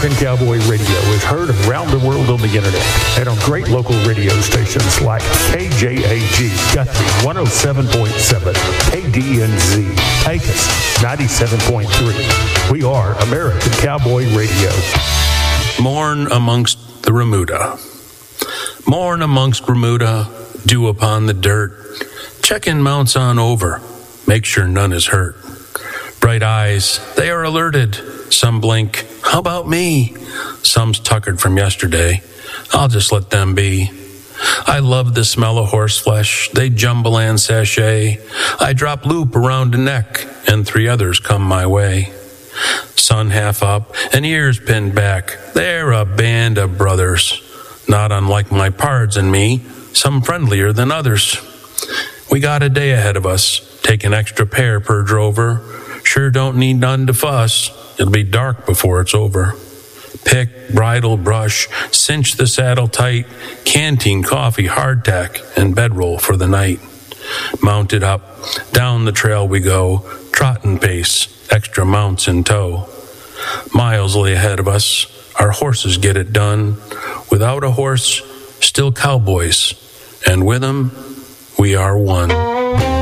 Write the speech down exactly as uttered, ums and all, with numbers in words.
American Cowboy Radio is heard around the world on the internet and on great local radio stations like K J A G, Guthrie one oh seven point seven, K D N Z, Pecos ninety-seven point three. We are American Cowboy Radio. Mourn amongst the remuda. Mourn amongst remuda, dew upon the dirt. Check-in mounts on over. Make sure none is hurt. Bright eyes, they are alerted. Some blink, how about me? Some's tuckered from yesterday. I'll just let them be. I love the smell of horse flesh. They jumble and sachet. I drop loop around the neck, and three others come my way. Sun half up and ears pinned back. They're a band of brothers. Not unlike my pards and me, some friendlier than others. We got a day ahead of us. Take an extra pair per drover. Sure don't need none to fuss. It'll be dark before it's over. Pick, bridle, brush, cinch the saddle tight, canteen, coffee, hardtack, and bedroll for the night. Mounted up, down the trail we go, trotting pace, extra mounts in tow. Miles lay ahead of us, our horses get it done. Without a horse, still cowboys, and with them, we are one.